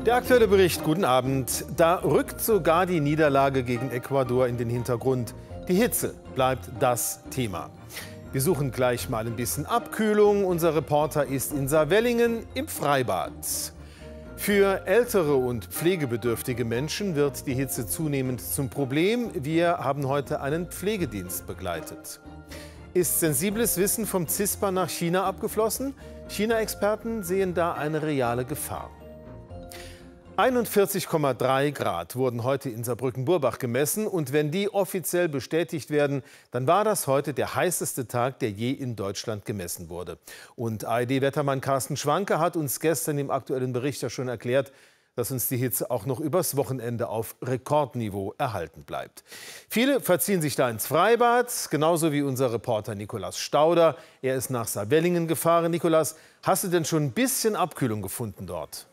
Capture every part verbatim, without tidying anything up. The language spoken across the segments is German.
Der aktuelle Bericht, guten Abend. Da rückt sogar die Niederlage gegen Ecuador in den Hintergrund. Die Hitze bleibt das Thema. Wir suchen gleich mal ein bisschen Abkühlung. Unser Reporter ist in Saarwellingen im Freibad. Für ältere und pflegebedürftige Menschen wird die Hitze zunehmend zum Problem. Wir haben heute einen Pflegedienst begleitet. Ist sensibles Wissen vom CISPA nach China abgeflossen? China-Experten sehen da eine reale Gefahr. einundvierzig Komma drei Grad wurden heute in Saarbrücken-Burbach gemessen. Und wenn die offiziell bestätigt werden, dann war das heute der heißeste Tag, der je in Deutschland gemessen wurde. Und A R D-Wettermann Carsten Schwanke hat uns gestern im aktuellen Bericht ja schon erklärt, dass uns die Hitze auch noch übers Wochenende auf Rekordniveau erhalten bleibt. Viele verziehen sich da ins Freibad, genauso wie unser Reporter Nikolaus Stauder. Er ist nach Saarwellingen gefahren. Nikolaus, hast du denn schon ein bisschen Abkühlung gefunden dort?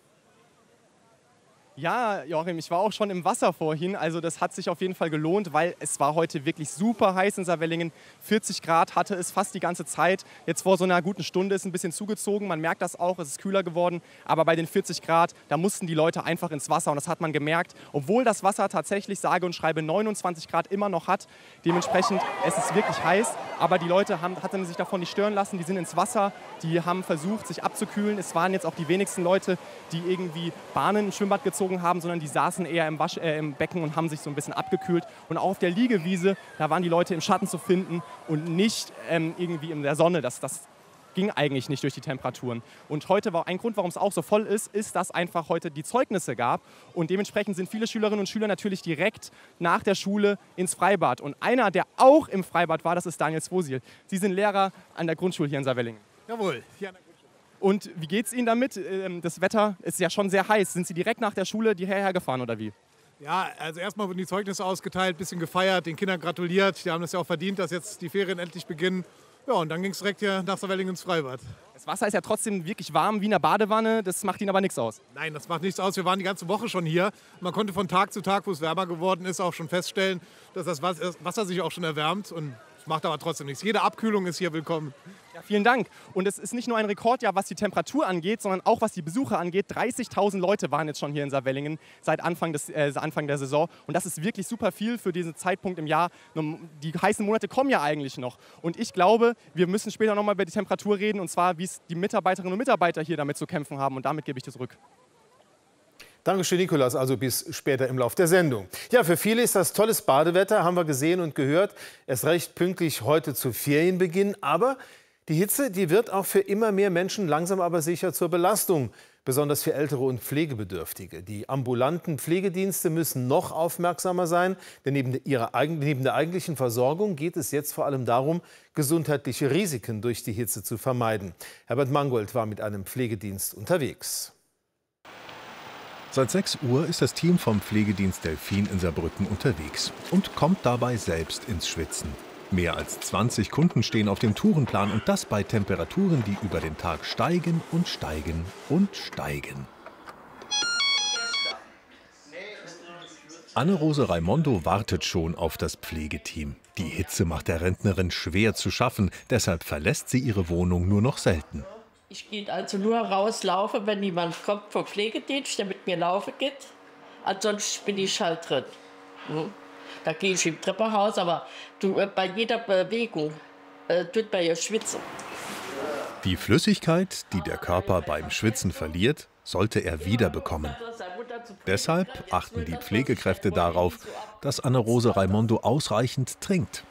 Ja, Joachim, ich war auch schon im Wasser vorhin, also das hat sich auf jeden Fall gelohnt, weil es war heute wirklich super heiß in Saarwellingen. vierzig Grad hatte es fast die ganze Zeit. Jetzt vor so einer guten Stunde ist es ein bisschen zugezogen, man merkt das auch, es ist kühler geworden. Aber bei den vierzig Grad, da mussten die Leute einfach ins Wasser und das hat man gemerkt. Obwohl das Wasser tatsächlich, sage und schreibe, neunundzwanzig Grad immer noch hat. Dementsprechend, es ist wirklich heiß, aber die Leute haben, hatten sich davon nicht stören lassen. Die sind ins Wasser, die haben versucht, sich abzukühlen. Es waren jetzt auch die wenigsten Leute, die irgendwie Bahnen im Schwimmbad gezogen haben, sondern die saßen eher im, Wasch, äh, im Becken und haben sich so ein bisschen abgekühlt. Und auch auf der Liegewiese, da waren die Leute im Schatten zu finden und nicht ähm, irgendwie in der Sonne. Das, das ging eigentlich nicht durch die Temperaturen. Und heute war ein Grund, warum es auch so voll ist, ist, dass einfach heute die Zeugnisse gab. Und dementsprechend sind viele Schülerinnen und Schüler natürlich direkt nach der Schule ins Freibad. Und einer, der auch im Freibad war, das ist Daniel Swosil. Sie sind Lehrer an der Grundschule hier in Saarwellingen. Jawohl, hier an der Grundschule. Und wie geht es Ihnen damit? Das Wetter ist ja schon sehr heiß. Sind Sie direkt nach der Schule hierher gefahren oder wie? Ja, also erstmal wurden die Zeugnisse ausgeteilt, ein bisschen gefeiert, den Kindern gratuliert. Die haben es ja auch verdient, dass jetzt die Ferien endlich beginnen. Ja, und dann ging es direkt hier nach Saarwellingen ins Freibad. Das Wasser ist ja trotzdem wirklich warm wie in der Badewanne. Das macht Ihnen aber nichts aus? Nein, das macht nichts aus. Wir waren die ganze Woche schon hier. Man konnte von Tag zu Tag, wo es wärmer geworden ist, auch schon feststellen, dass das Wasser sich auch schon erwärmt. Und das macht aber trotzdem nichts. Jede Abkühlung ist hier willkommen. Ja, vielen Dank. Und es ist nicht nur ein Rekordjahr, was die Temperatur angeht, sondern auch was die Besucher angeht. dreißigtausend Leute waren jetzt schon hier in Saarwellingen seit Anfang, des, äh, Anfang der Saison. Und das ist wirklich super viel für diesen Zeitpunkt im Jahr. Die heißen Monate kommen ja eigentlich noch. Und ich glaube, wir müssen später noch mal über die Temperatur reden. Und zwar, wie es die Mitarbeiterinnen und Mitarbeiter hier damit zu kämpfen haben. Und damit gebe ich das zurück. Dankeschön, Nikolaus. Also bis später im Lauf der Sendung. Ja, für viele ist das tolles Badewetter, haben wir gesehen und gehört. Erst recht pünktlich heute zu Ferienbeginn. Aber die Hitze, die wird auch für immer mehr Menschen langsam aber sicher zur Belastung. Besonders für Ältere und Pflegebedürftige. Die ambulanten Pflegedienste müssen noch aufmerksamer sein. Denn neben, ihrer, neben der eigentlichen Versorgung geht es jetzt vor allem darum, gesundheitliche Risiken durch die Hitze zu vermeiden. Herbert Mangold war mit einem Pflegedienst unterwegs. Seit sechs Uhr ist das Team vom Pflegedienst Delfin in Saarbrücken unterwegs und kommt dabei selbst ins Schwitzen. Mehr als zwanzig Kunden stehen auf dem Tourenplan und das bei Temperaturen, die über den Tag steigen und steigen und steigen. Anne-Rose Raimondo wartet schon auf das Pflegeteam. Die Hitze macht der Rentnerin schwer zu schaffen, deshalb verlässt sie ihre Wohnung nur noch selten. Ich gehe also nur rauslaufen, wenn jemand kommt vom Pflegedienst, der mit mir laufen geht. Ansonsten bin ich halt drin. Mhm. Da gehe ich im Treppenhaus, aber du, bei jeder Bewegung äh, tut man ja schwitzen. Die Flüssigkeit, die der Körper beim Schwitzen verliert, sollte er wiederbekommen. Deshalb achten die Pflegekräfte darauf, dass Anne-Rose Raimondo ausreichend trinkt.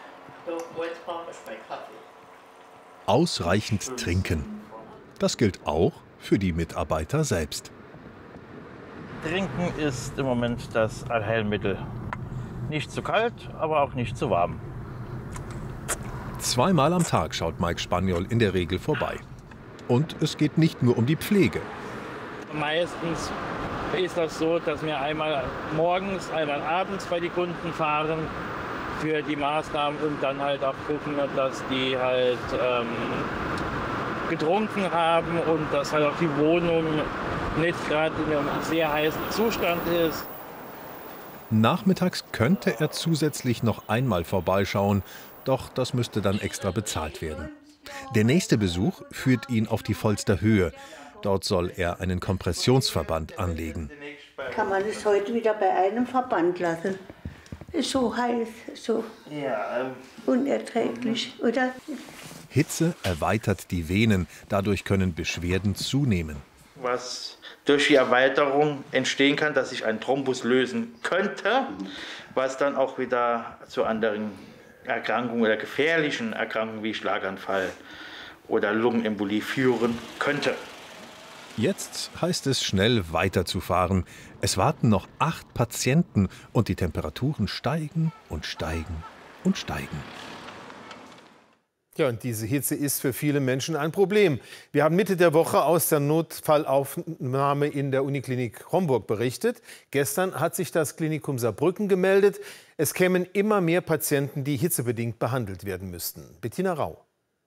Ausreichend trinken. Das gilt auch für die Mitarbeiter selbst. Trinken ist im Moment das Allheilmittel. Nicht zu kalt, aber auch nicht zu warm. Zweimal am Tag schaut Mike Spaniol in der Regel vorbei. Und es geht nicht nur um die Pflege. Meistens ist das so, dass wir einmal morgens, einmal abends bei den Kunden fahren für die Maßnahmen und dann halt auch gucken, dass die halt ähm, getrunken haben und dass halt auch die Wohnung nicht gerade in einem sehr heißen Zustand ist. Nachmittags könnte er zusätzlich noch einmal vorbeischauen, doch das müsste dann extra bezahlt werden. Der nächste Besuch führt ihn auf die Volster Höhe. Dort soll er einen Kompressionsverband anlegen. Kann man es heute wieder bei einem Verband lassen? Ist so heiß, so unerträglich, oder? Hitze erweitert die Venen, dadurch können Beschwerden zunehmen. Was durch die Erweiterung entstehen kann, dass sich ein Thrombus lösen könnte, was dann auch wieder zu anderen Erkrankungen oder gefährlichen Erkrankungen wie Schlaganfall oder Lungenembolie führen könnte. Jetzt heißt es schnell weiterzufahren. Es warten noch acht Patienten und die Temperaturen steigen und steigen und steigen. Ja, und diese Hitze ist für viele Menschen ein Problem. Wir haben Mitte der Woche aus der Notfallaufnahme in der Uniklinik Homburg berichtet. Gestern hat sich das Klinikum Saarbrücken gemeldet. Es kämen immer mehr Patienten, die hitzebedingt behandelt werden müssten. Bettina Rau.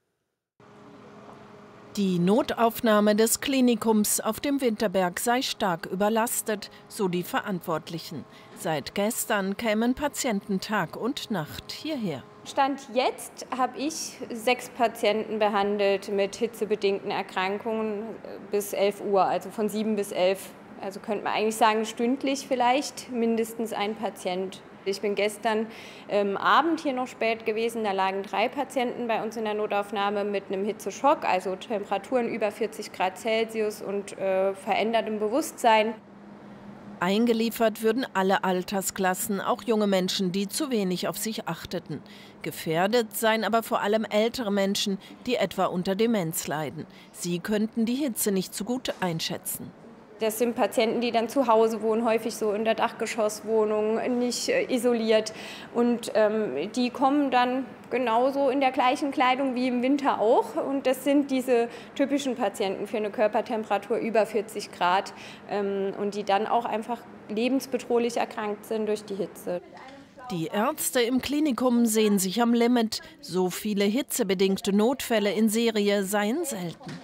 Die Notaufnahme des Klinikums auf dem Winterberg sei stark überlastet, so die Verantwortlichen. Seit gestern kämen Patienten Tag und Nacht hierher. Stand jetzt habe ich sechs Patienten behandelt mit hitzebedingten Erkrankungen bis elf Uhr, also von sieben bis elf. Also könnte man eigentlich sagen, stündlich vielleicht mindestens ein Patient. Ich bin gestern ähm, Abend hier noch spät gewesen, da lagen drei Patienten bei uns in der Notaufnahme mit einem Hitzeschock, also Temperaturen über vierzig Grad Celsius und äh, verändertem Bewusstsein. Eingeliefert würden alle Altersklassen, auch junge Menschen, die zu wenig auf sich achteten. Gefährdet seien aber vor allem ältere Menschen, die etwa unter Demenz leiden. Sie könnten die Hitze nicht so gut einschätzen. Das sind Patienten, die dann zu Hause wohnen, häufig so in der Dachgeschosswohnung, nicht äh, isoliert. Und ähm, die kommen dann genauso in der gleichen Kleidung wie im Winter auch. Und das sind diese typischen Patienten für eine Körpertemperatur über vierzig Grad ähm, und die dann auch einfach lebensbedrohlich erkrankt sind durch die Hitze. Die Ärzte im Klinikum sehen sich am Limit. So viele hitzebedingte Notfälle in Serie seien selten.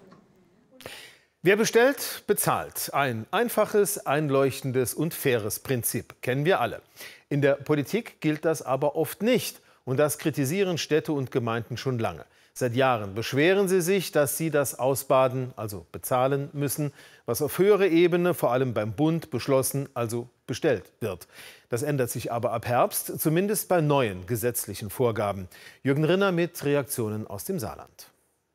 Wer bestellt, bezahlt. Ein einfaches, einleuchtendes und faires Prinzip. Kennen wir alle. In der Politik gilt das aber oft nicht. Und das kritisieren Städte und Gemeinden schon lange. Seit Jahren beschweren sie sich, dass sie das ausbaden, also bezahlen müssen, was auf höherer Ebene, vor allem beim Bund, beschlossen, also bestellt wird. Das ändert sich aber ab Herbst, zumindest bei neuen gesetzlichen Vorgaben. Jürgen Rinner mit Reaktionen aus dem Saarland.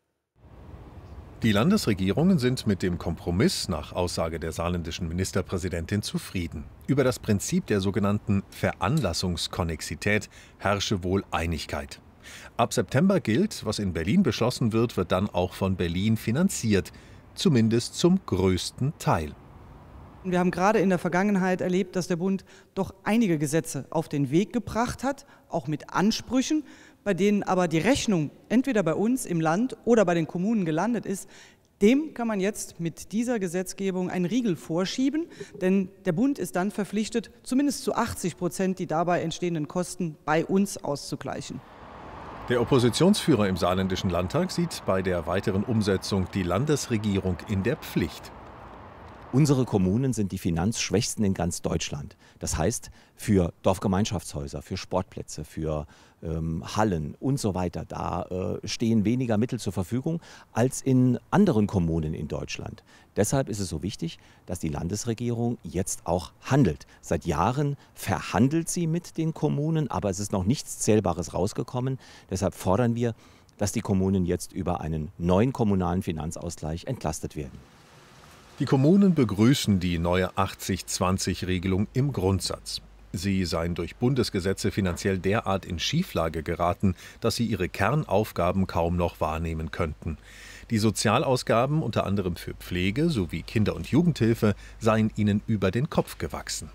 Die Landesregierungen sind mit dem Kompromiss nach Aussage der saarländischen Ministerpräsidentin zufrieden. Über das Prinzip der sogenannten Veranlassungskonnexität herrsche wohl Einigkeit. Ab September gilt, was in Berlin beschlossen wird, wird dann auch von Berlin finanziert, zumindest zum größten Teil. Wir haben gerade in der Vergangenheit erlebt, dass der Bund doch einige Gesetze auf den Weg gebracht hat, auch mit Ansprüchen, bei denen aber die Rechnung entweder bei uns im Land oder bei den Kommunen gelandet ist. Dem kann man jetzt mit dieser Gesetzgebung einen Riegel vorschieben, denn der Bund ist dann verpflichtet, zumindest zu achtzig Prozent die dabei entstehenden Kosten bei uns auszugleichen. Der Oppositionsführer im saarländischen Landtag sieht bei der weiteren Umsetzung die Landesregierung in der Pflicht. Unsere Kommunen sind die finanzschwächsten in ganz Deutschland. Das heißt, für Dorfgemeinschaftshäuser, für Sportplätze, für ähm, Hallen und so weiter, da äh, stehen weniger Mittel zur Verfügung als in anderen Kommunen in Deutschland. Deshalb ist es so wichtig, dass die Landesregierung jetzt auch handelt. Seit Jahren verhandelt sie mit den Kommunen, aber es ist noch nichts Zählbares rausgekommen. Deshalb fordern wir, dass die Kommunen jetzt über einen neuen kommunalen Finanzausgleich entlastet werden. Die Kommunen begrüßen die neue achtzig zwanzig Regelung im Grundsatz. Sie seien durch Bundesgesetze finanziell derart in Schieflage geraten, dass sie ihre Kernaufgaben kaum noch wahrnehmen könnten. Die Sozialausgaben, unter anderem für Pflege sowie Kinder- und Jugendhilfe, seien ihnen über den Kopf gewachsen.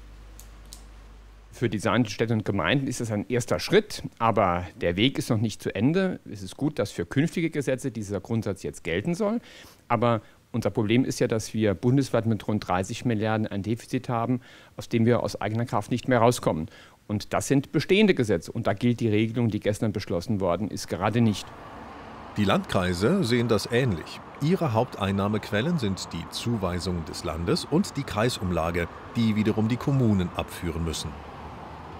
Für die saarländischen Städte und Gemeinden ist es ein erster Schritt, aber der Weg ist noch nicht zu Ende. Es ist gut, dass für künftige Gesetze dieser Grundsatz jetzt gelten soll, aber unser Problem ist ja, dass wir bundesweit mit rund dreißig Milliarden ein Defizit haben, aus dem wir aus eigener Kraft nicht mehr rauskommen. Und das sind bestehende Gesetze. Und da gilt die Regelung, die gestern beschlossen worden ist, gerade nicht. Die Landkreise sehen das ähnlich. Ihre Haupteinnahmequellen sind die Zuweisungen des Landes und die Kreisumlage, die wiederum die Kommunen abführen müssen.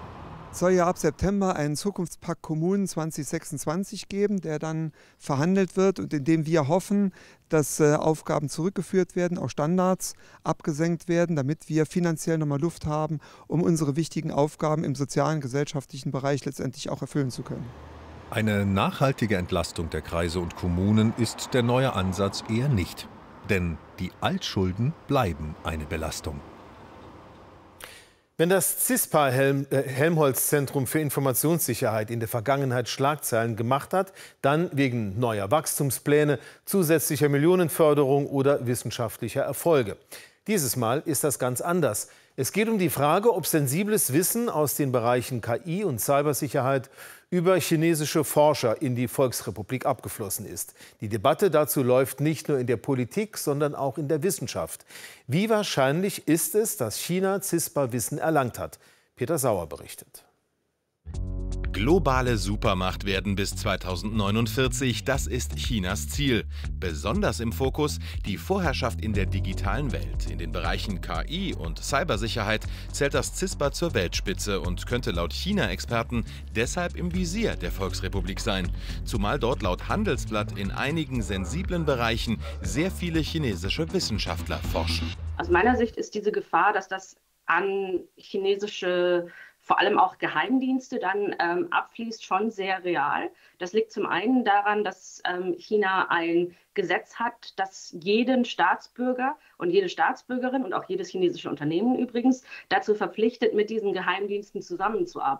Es soll ja ab September einen Zukunftspakt Kommunen zwanzig sechsundzwanzig geben, der dann verhandelt wird und in dem wir hoffen, dass äh, Aufgaben zurückgeführt werden, auch Standards abgesenkt werden, damit wir finanziell nochmal Luft haben, um unsere wichtigen Aufgaben im sozialen, gesellschaftlichen Bereich letztendlich auch erfüllen zu können. Eine nachhaltige Entlastung der Kreise und Kommunen ist der neue Ansatz eher nicht. Denn die Altschulden bleiben eine Belastung. Wenn das CISPA Helm, äh, Helmholtz-Zentrum für Informationssicherheit in der Vergangenheit Schlagzeilen gemacht hat, dann wegen neuer Wachstumspläne, zusätzlicher Millionenförderung oder wissenschaftlicher Erfolge. Dieses Mal ist das ganz anders. Es geht um die Frage, ob sensibles Wissen aus den Bereichen K I und Cybersicherheit über chinesische Forscher in die Volksrepublik abgeflossen ist. Die Debatte dazu läuft nicht nur in der Politik, sondern auch in der Wissenschaft. Wie wahrscheinlich ist es, dass China CISPA-Wissen erlangt hat? Peter Sauer berichtet. Globale Supermacht werden bis zweitausendneunundvierzig, das ist Chinas Ziel. Besonders im Fokus die Vorherrschaft in der digitalen Welt. In den Bereichen K I und Cybersicherheit zählt das CISPA zur Weltspitze und könnte laut China-Experten deshalb im Visier der Volksrepublik sein. Zumal dort laut Handelsblatt in einigen sensiblen Bereichen sehr viele chinesische Wissenschaftler forschen. Aus meiner Sicht ist diese Gefahr, dass das an chinesische vor allem auch Geheimdienste dann ähm, abfließt, schon sehr real. Das liegt zum einen daran, dass ähm, China ein Gesetz hat, das jeden Staatsbürger und jede Staatsbürgerin und auch jedes chinesische Unternehmen übrigens dazu verpflichtet, mit diesen Geheimdiensten zusammenzuarbeiten.